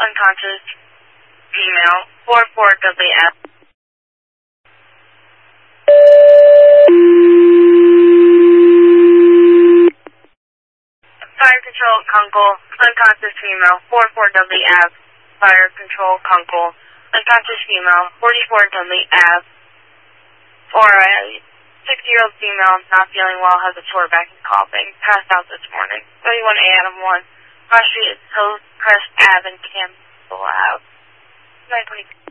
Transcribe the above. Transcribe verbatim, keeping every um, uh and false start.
unconscious female, four four W F. Fire control, Kunkel, unconscious female, four four W F. Fire control, Kunkel, unconscious female, forty-four W F. For a sixty-year-old female, not feeling well, has a sore back and coughing, passed out this morning. thirty-one A Adam one. Cross Street is Hillcrest Ave and Campbell Ave. nine twenty.